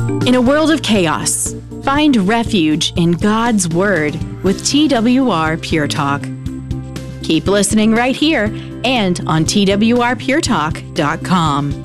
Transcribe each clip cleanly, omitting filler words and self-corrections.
In a world of chaos, find refuge in God's Word with TWR Pure Talk. Keep listening right here and on twrpuretalk.com.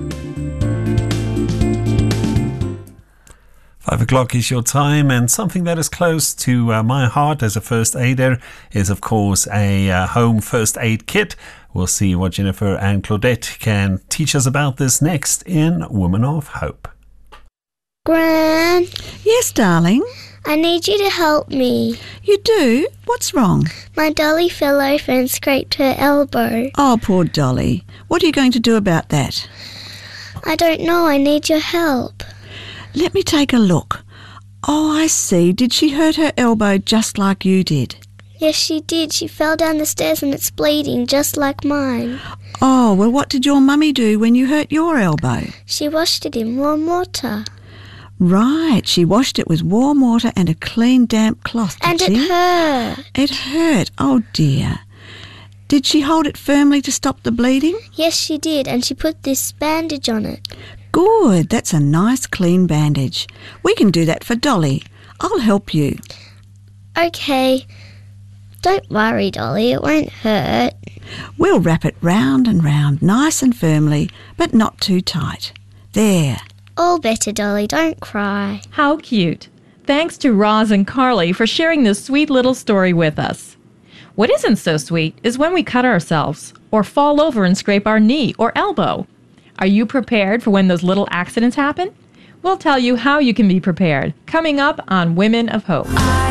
5 o'clock is your time, and something that is close to my heart as a first aider is, of course, a home first aid kit. We'll see what Jennifer and Claudette can teach us about this next in Women of Hope. Gran, Yes, darling. I need you to help me. You do? What's wrong? My dolly fell over and scraped her elbow. Oh, poor Dolly. What are you going to do about that? I don't know, I need your help. Let me take a look. Oh, I see. Did she hurt her elbow just like you did? Yes, she did. She fell down the stairs and it's bleeding, just like mine. Oh, well, what did your mummy do when you hurt your elbow? She washed it in warm water. Right, she washed it with warm water and a clean, damp cloth, did And she? it hurt. It hurt. Oh, dear. Did she hold it firmly to stop the bleeding? Yes, she did, and she put this bandage on it. Good. That's a nice, clean bandage. We can do that for Dolly. I'll help you. Okay. Don't worry, Dolly, it won't hurt. We'll wrap it round and round, nice and firmly, but not too tight. There. All better, Dolly, don't cry. How cute. Thanks to Roz and Carly for sharing this sweet little story with us. What isn't so sweet is when we cut ourselves or fall over and scrape our knee or elbow. Are you prepared for when those little accidents happen? We'll tell you how you can be prepared coming up on Women of Hope.